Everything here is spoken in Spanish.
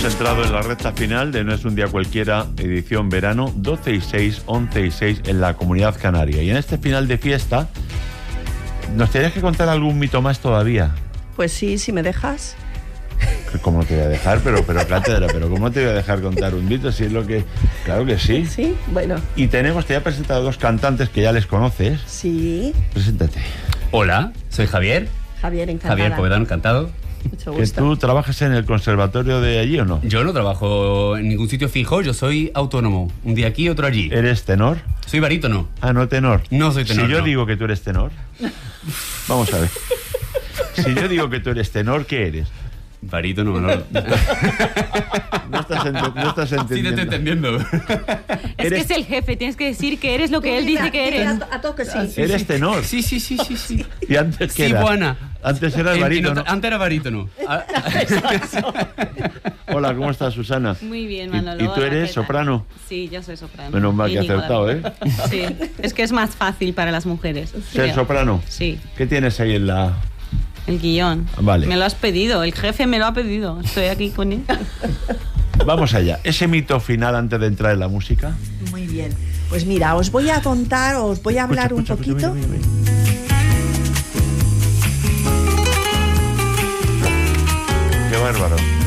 Hemos entrado en la recta final de No es un día cualquiera, edición verano, 12 y 6, 11 y 6 en la Comunidad Canaria. Y en este final de fiesta, ¿nos tenías que contar algún mito más todavía? Pues sí, si me dejas. ¿Cómo no te voy a dejar? Pero cátedra, pero ¿cómo te voy a dejar contar un mito? Si es lo que... Claro que sí. Sí, bueno. Y te he presentado dos cantantes que ya les conoces. Sí. Preséntate. Hola, soy Javier. Javier, encantada. Javier Povedano, encantado. Mucho ¿Que gusto. tú trabajas en el conservatorio de allí o no? Yo no trabajo en ningún sitio fijo, yo soy autónomo. Un día aquí, otro allí. ¿Eres tenor? Soy barítono. Ah, no tenor. No soy tenor, Si yo no. digo que tú eres tenor, vamos a ver. Si yo digo que tú eres tenor, ¿qué eres? Barítono, no. No estás Sí, te entendiendo. estoy entendiendo. Es que es el jefe, tienes que decir que eres lo que él dice que eres. A toque sí. Eres tenor. Sí. ¿Y antes qué Sí, era? buena. Antes era el barítono. Antes era barítono. Hola, ¿cómo estás, Susana? Muy bien, ¿Y Manolo. tú Hola, eres ¿qué tal? soprano? Sí, yo soy soprano. Menos mal que he Íñigo acertado, David. Sí, es que es más fácil para las mujeres. ¿Ser creo. soprano? Sí, ¿Qué tienes ahí en la...? el guión. Vale. Me lo has pedido, el jefe me lo ha pedido. Estoy aquí con él. Vamos allá. Ese mito final antes de entrar en la música. Muy bien. Pues mira, os voy a contar, os voy a hablar Escucha, un poquito. mira. Qué bárbaro.